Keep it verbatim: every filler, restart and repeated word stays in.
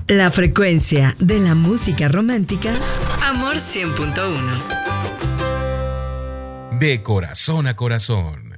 La frecuencia de la música romántica, Amor cien punto uno. De corazón a corazón.